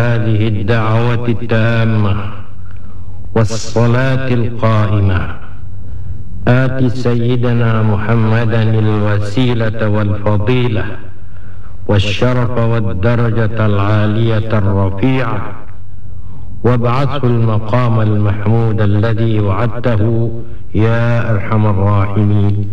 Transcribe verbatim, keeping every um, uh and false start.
هذه الدعوة التامة والصلاة القائمة آت سيدنا محمدا الوسيلة والفضيلة والشرف والدرجة العالية الرفيعة وابعثه المقام المحمود الذي وعدته يا أرحم الراحمين.